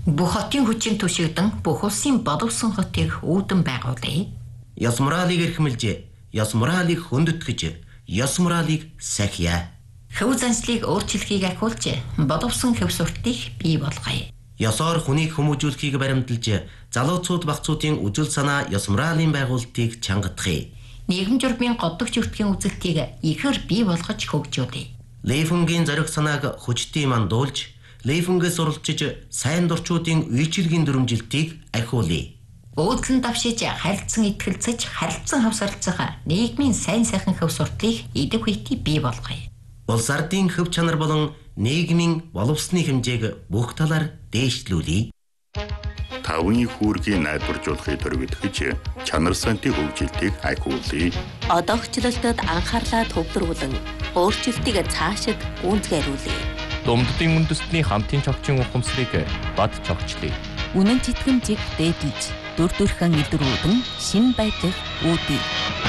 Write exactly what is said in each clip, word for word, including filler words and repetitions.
Бүх хотын хүчин түшигдэн бүх улсын боловсон хотыг үүдэн байгуулъя. Ёс моралыг эрхэмлж, ёс моралыг хөндөтгэж, ёс моралыг сахиа. Хөв заншлыг өөрчлөхийг ахиулж, боловсон хөв суртыг бий болгоё. Ёсоор хүнийг хүмүүжүүлэхийг баримталж, залууцууд багцуудын үжил санаа ёс моралын байгуулалтыг чангадахыг. Нийгэм журмын годдогч өртгийн үзэлтийг ихээр бий болгож хөгжүүлье. Лейфунгийн зориг санааг хүчтэй мандуулж, Лейфунгээс уралчиж сайн дурчуудын үйлчилгийн дүрмжилтийг ахиулъя. Өөдлөн давшиж харилцан итгэлцэж, харилцан хавсарлцах нийгмийн сайн сайхан хөв суртыг идэв хүйти бий болгоё. Улс ардын хөв чанар болон нийгмийн боловсны хэмжээг бүх талаар дээшлүүлье. Тавны хүүргийн найдваржуулахыг төрөвдөж, чанар сантын хөгжилтийг ахиулъя. Одоогчлолтод анхаарлаа төвлөрүүлэн, өөрчлөлтийг цаашид гүйцэтгүүлье. Думддын үндэстний хамтын чогчийн ухамсарыг бад чогчлъя. Үнэн тэтгэмжийг дээдлж, дүр төрхөн илрүүлэн шин байдлыг үүдье.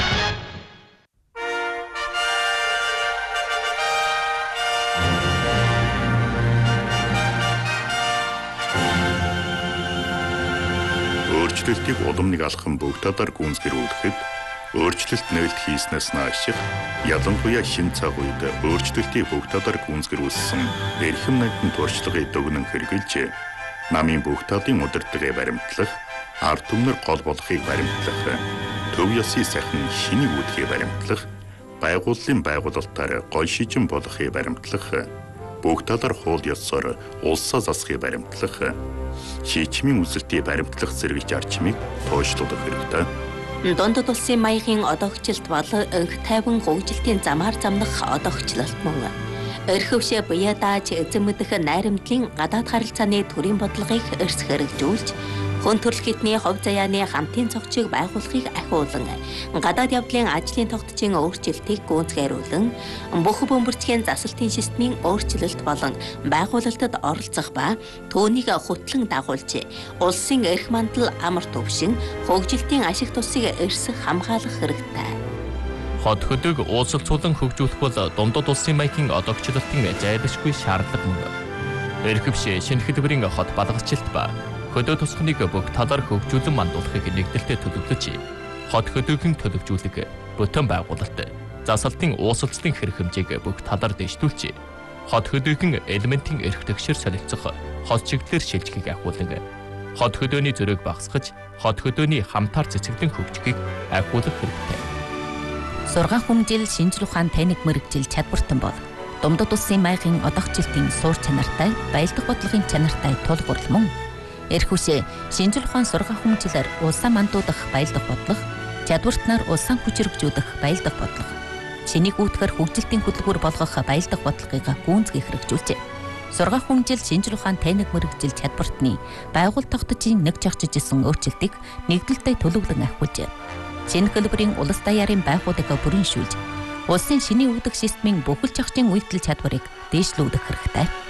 Өөрчлөлтийг улам нэг алхам бүх талаар гүйцэтгүүлэхэд өөрчлөлт нээлт хийснээс нааш ялангуяа шин цаг үед өөрчлөлтийг бүх талаар гүйцэтгүүлсэн эрхэм найдын туршлагыг дүгнэн хэрэгжилж намын бүх талын удирдлагыг баримтлах, ард түмнэр гол болохыг баримтлах, төв ёсны сайхан шинийг үүдхийг баримтлах, байгууллын байгуулалтаар гол шижин болохыг баримтлах, бүх талаар хууль ёсоор улсаа засахыг баримтлах, шийдвэрийн үзэлтийг баримтлах зэрэг зарчмыг тооцоолох хэрэгтэй. Дундад улсын маягийн одоогчлолт бол өнх тайван хөгжилтийн замаар замнах одоогчлолт мөн. Өрхөвшөө буяа дааж эзэн мэдэх найрамдлын гадаад харилцааны төрийн бодлогыг эрс хэрэгжүүлж, хүн төрөлх эдний хувь заяаны хамтын цогцыг байгуулахыг ахиулан, гадаад явдлын ажлын тогтцын өөрчлөлтийг гүйцэтгүүлэн, бүх бөмбөрцгийн засалтын системийн өөрчлөлт болон байгуулалтад оролцох ба түүнийг хөтлөн дагуулж, улсын эрх мандал амар төвшин, хөгжилтийн ашиг тусыг эрс хамгаалах хэрэгтэй. Хот хөдөг уулзалцуулан хөгжүүлэх бол дундад улсын маягийн одоогчлолтын зайлшгүй шаардлага мөн. Эрхэвшээ шинэ хэлбэрийн хот балгачлалт ба хөдөө тусахныг бүх талаар хөгжүүлэн мандуулахыг нэгдэлтэд төлөвлөж, хот хөдөөгийн төлөвжүүлэг, бүтэн байгуулалт, засалтын уусалцлын хэрэг хэмжээг бүх талаар дэвшүүлж, хот хөдөөгийн элементийн эрх тэгшэр солилцох хот чиглэлээр шилжихийг ахиулан, хот хөдөөний зөрөөг багасгаж, хот хөдөөний хамтаар цэцэглэн хөгжихийг ахиулах хэрэгтэй. Сургаан хүмжил шинжлэх ухаан тайныг мэрэгжил чадвартан бол дундад улсын маягийн одоогчлолтын суур чанартай, баялдах бодлогын чанартай тулгуурл мөн. Эрхүшээ шинжлэх ухаан сургаан хүмжилээр улсаа мандуудах баялдах бодлого, чадвартнаар улсаа хүчрэгжүүлэх баялдах бодлого, шинийг үүтгэр хөгжилтийн хөдөлгүүр болгох баялдах бодлогыг гүйцэтгэх хэрэгжүүлжээ. Сургаан хүмжил шинжлэх ухаан тайныг мэрэгжил чадвартны байгууллага тогтцын нэг жагчиж исэн өөрчлөлтийг нэгдэлтэй төлөвлөн ахиулжээ. Шинэ хэлбэрийн улс даяарын байгууллагыг бүрэншүүлж, улсын шинийн үүдэх системийн бүхэл зохицын үйлдэл чадварыг дээшлүүлэх хэрэгтэй.